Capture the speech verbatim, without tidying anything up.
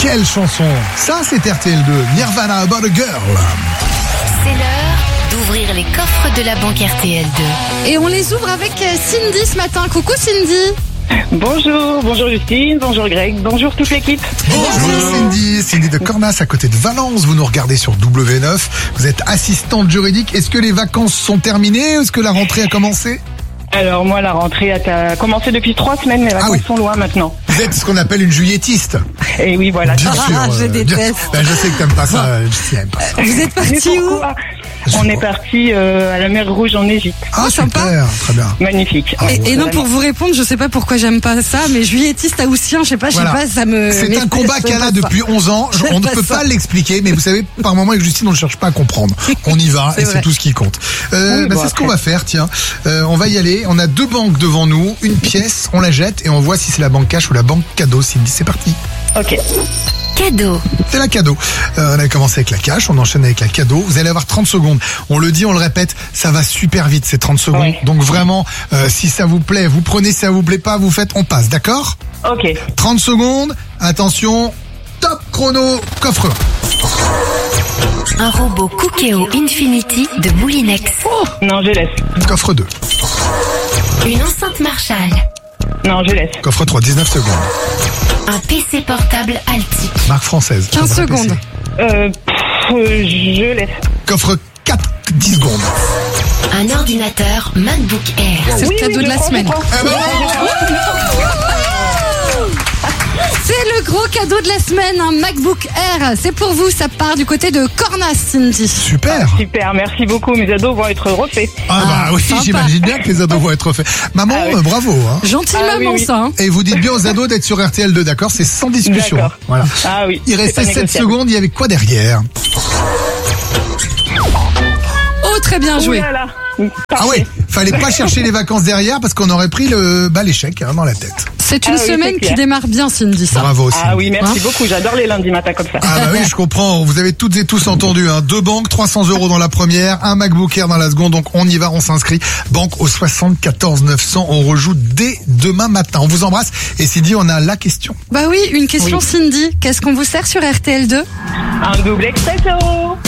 Quelle chanson! Ça, c'est R T L deux. Nirvana, About a Girl. C'est l'heure d'ouvrir les coffres de la banque R T L deux. Et on les ouvre avec Cindy ce matin. Coucou Cindy. Bonjour, bonjour Justine, bonjour Greg, bonjour toute l'équipe. Bonjour Cindy, Cindy de Cornas à côté de Valence. Vous nous regardez sur W neuf. Vous êtes assistante juridique. Est-ce que les vacances sont terminées? Est-ce que la rentrée a commencé? Alors moi la rentrée a commencé depuis trois semaines, mes vacances Ah oui. sont loin maintenant. Vous êtes ce qu'on appelle une juillettiste. Et oui voilà. Bien Ah, sûr. je euh, déteste. bien- Ben, je sais que t'aimes pas ça. Je t'aime pas ça. Vous êtes Mais parti où? pourquoi? On est parti euh, à la mer Rouge en Égypte. Ah, Oh, sympa. super, très bien. Magnifique. Ah, Et, et non, Vraiment. pour vous répondre, je sais pas pourquoi j'aime pas ça, mais juillettiste haoussien, je sais pas, je sais Voilà. pas, ça me. C'est mais un combat j'aime qu'elle a pas ça. depuis onze ans. Je- J'aime On ne pas peut ça. pas l'expliquer, mais vous savez, par moment avec Justine, on ne cherche pas à comprendre. On y va C'est et c'est vrai. tout ce qui compte. Euh, Oui, bah, bon, c'est ce qu'on après. va faire, tiens. Euh, on va y aller. On a deux banques devant nous, une pièce, on la jette et on voit si c'est la banque cash ou la banque cadeau. Cindy, c'est parti. Ok. Cadeau. C'est la cadeau. Euh, on a commencé avec la cash, on enchaîne avec la cadeau. Vous allez avoir trente secondes. On le dit, on le répète, ça va super vite ces trente secondes. Ouais. Donc vraiment, euh, si ça vous plaît, vous prenez, si ça vous plaît pas, vous faites, on passe, d'accord? Ok. trente secondes. Attention. Top chrono. Coffre. Un robot Cookéo Infinity de Moulinex. Non je laisse. Coffre deux. Une enceinte Marshall. Non je laisse. Coffre trois, dix-neuf secondes. Un P C portable Alti. Marque française. quinze Un vrai P C. secondes. Euh, pff, euh, je laisse. Coffre quatre, dix secondes. Un ordinateur MacBook Air. C'est le Oui, cadeau oui, de je la prends, semaine. je prends. Eh ben, C'est le gros cadeau de la semaine, un MacBook Air. C'est pour vous, ça part du côté de Cornas, Cindy. super. Super, merci beaucoup, mes ados vont être refaits. Ah bah Ah, oui, sympa. j'imagine bien que les ados vont être faits. Maman, Ah oui. euh, bravo. Hein. Gentille Ah, oui, maman, oui. ça. Hein. Et vous dites bien aux ados d'être sur R T L deux, d'accord? C'est sans discussion. D'accord. Voilà. Ah oui. Il c'est restait pas sept négociable. secondes, il y avait quoi derrière? Oh, très bien Ouh joué. là là. Ah Parfait. ouais, fallait pas chercher les vacances derrière parce qu'on aurait pris le bah, l'échec hein, dans la tête. C'est une Ah oui, semaine c'est qui clair. démarre bien, Cindy, ça. Bravo aussi. Ah oui, merci Hein beaucoup, j'adore les lundis matins comme ça. Ah bah oui, je comprends. Vous avez toutes et tous entendu. Hein. Deux banques, trois cents euros dans la première, un MacBook Air dans la seconde. Donc on y va, on s'inscrit. Banque au soixante-quatorze neuf cents. On rejoue dès demain matin. On vous embrasse. Et Cindy, on a la question. Bah oui, une question, Oui. Cindy. Qu'est-ce qu'on vous sert sur R T L deux? Un double expresso.